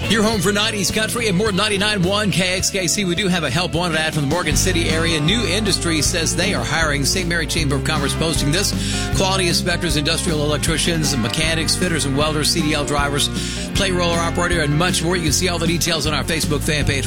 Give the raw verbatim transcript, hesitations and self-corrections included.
Your home for nineties country and more ninety-nine point one K X K C. We do have a help wanted ad from the Morgan City area. New Industry says they are hiring. Saint Mary Chamber of Commerce posting this. Quality inspectors, industrial electricians, mechanics, fitters and welders, C D L drivers, plate roller operator, and much more. You can see all the details on our Facebook fan page.